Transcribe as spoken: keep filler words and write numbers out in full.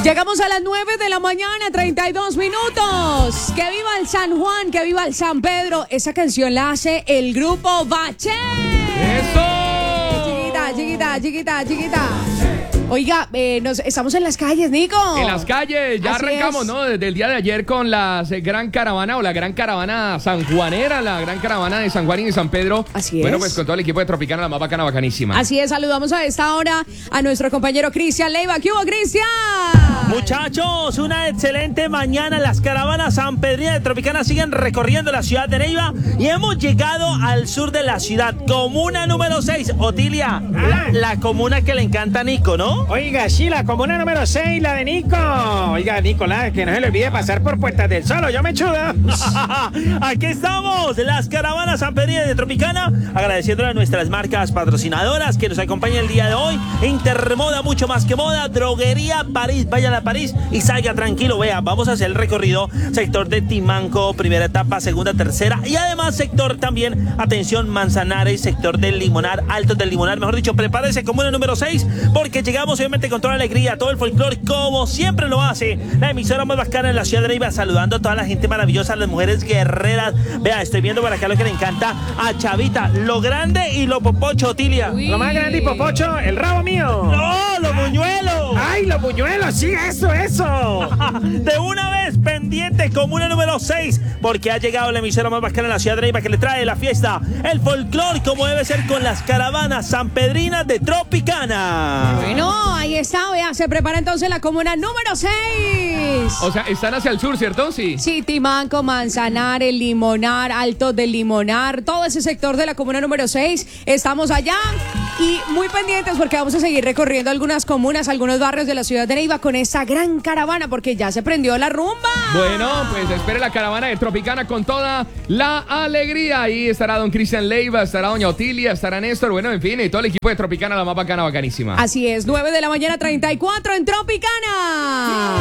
Llegamos a las nueve de la mañana, treinta y dos minutos. Que viva el San Juan, que viva el San Pedro. Esa canción la hace el grupo Bache. ¡Eso! Chiquita, chiquita, chiquita, chiquita. Oiga, eh, nos, estamos en las calles, Nico. En las calles, ya Así arrancamos, es. ¿no? Desde el día de ayer con la eh, gran caravana o la gran caravana sanjuanera, la gran caravana de San Juan y de San Pedro. Así es. Bueno, pues con todo el equipo de Tropicana, la más bacana, bacanísima. Así es, saludamos a esta hora a nuestro compañero Cristian Leiva. ¿Qué hubo, Cristian? Muchachos, una excelente mañana. Las caravanas sanpedrinas de Tropicana siguen recorriendo la ciudad de Neiva y hemos llegado al sur de la ciudad, comuna número seis. Otilia, la, la comuna que le encanta a Nico, ¿no? Oiga, sí, la comuna número seis, la de Nico. Oiga, Nicolás, que no se le olvide pasar por Puertas del Sol, yo me chudo. Aquí estamos, las caravanas sanpedrinas de Tropicana, agradeciéndole a nuestras marcas patrocinadoras que nos acompañan el día de hoy. Intermoda, mucho más que moda. Droguería París, vayan a París y salga tranquilo. Vea, vamos a hacer el recorrido sector de Timanco, primera etapa, segunda, tercera, y además sector también, atención, Manzanares, sector del Limonar, Altos del Limonar, mejor dicho, prepárese comuna número seis, porque llegamos obviamente con toda la alegría, todo el folclore, como siempre lo hace la emisora más bacana en la ciudad de Neiva, saludando a toda la gente maravillosa, las mujeres guerreras. Vea, estoy viendo por acá lo que le encanta a Chavita, lo grande y lo popocho, Otilia. Uy. Lo más grande y popocho, el rabo mío. ¡No, los buñuelos! ¡Ay, los buñuelos! ¡Sí, eso, eso! De una vez, pendiente, comuna número seis, porque ha llegado la emisora más bacana en la ciudad de Neiva, que le trae la fiesta, el folclore, como debe ser con las caravanas sanpedrinas de Tropicana. Bueno, ahí está, vea, se prepara entonces la comuna número seis. O sea, están hacia el sur, ¿cierto? Sí. Sí, Timanco, Manzanares, Limonar, Altos del Limonar, todo ese sector de la comuna número seis. Estamos allá y muy pendientes porque vamos a seguir recorriendo algunas comunas, algunos barrios de la ciudad de Neiva con esa gran caravana porque ya se prendió la rumba. Bueno, pues espere la caravana de Tropicana con toda la alegría. Ahí estará don Cristian Leiva, estará doña Otilia, estará Néstor, bueno, en fin, y todo el equipo de Tropicana, la más bacana, bacanísima. Así es, nueve de la mañana, treinta y cuatro en Tropicana.